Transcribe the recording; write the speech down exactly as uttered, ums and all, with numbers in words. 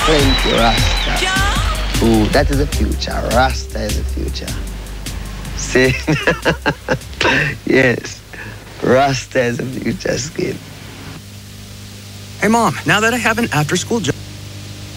Plenty Rasta. Ooh, that is the future. Rasta is the future. See? Yes. Rasta is the future skin. Hey, Mom, now that I have an after-school job...